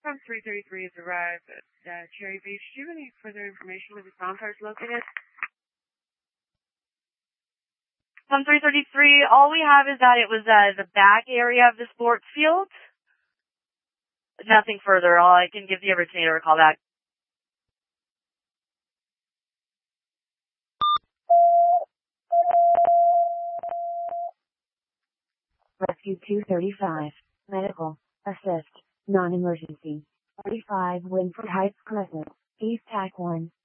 From 333 has arrived at Cherry Beach. Do you have any further information where the bonfire is located? From 333, all we have is that it was the back area of the sports field. Nothing further. All I can give the originator a call back. Rescue 235. Medical. Assist. Non-emergency. 45 Winford Heights Crescent. East TAC 1.